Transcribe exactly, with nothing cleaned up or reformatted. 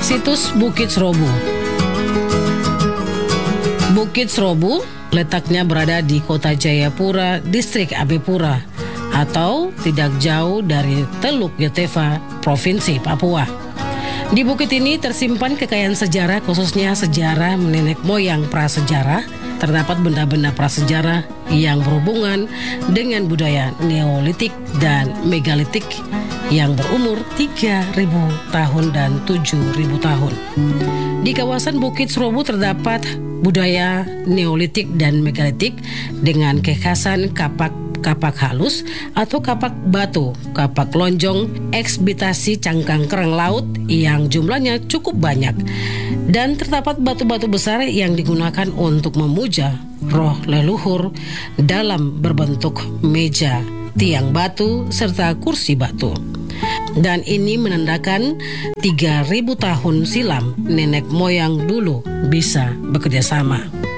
Situs Bukit Serobu. Bukit Serobu letaknya berada di Kota Jayapura, Distrik Abipura, atau tidak jauh dari Teluk Yotefa, Provinsi Papua. Di bukit ini tersimpan kekayaan sejarah, khususnya sejarah nenek moyang prasejarah. Terdapat benda-benda prasejarah yang berhubungan dengan budaya Neolitik dan Megalitik yang berumur tiga ribu tahun dan tujuh ribu tahun. Di kawasan Bukit Serobu terdapat budaya Neolitik dan Megalitik dengan kekhasan kapak kapak halus atau kapak batu, kapak lonjong, ekshibitasi cangkang kerang laut yang jumlahnya cukup banyak, dan terdapat batu-batu besar yang digunakan untuk memuja roh leluhur dalam berbentuk meja, tiang batu, serta kursi batu. Dan ini menandakan tiga ribu tahun silam nenek moyang dulu bisa bekerja sama.